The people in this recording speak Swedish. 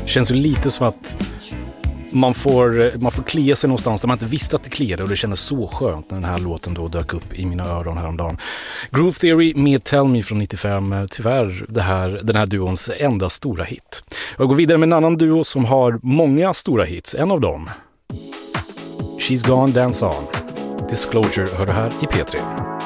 Känns ju lite som att man får klia sig någonstans där man inte visste att det kliade, och det kändes så skönt när den här låten då dök upp i mina öron häromdagen. Groove Theory med Tell Me från 95, tyvärr den här duons enda stora hit. Jag går vidare med en annan duo som har många stora hits, en av dem She's Gone Dance On. Disclosure hör du här i P3.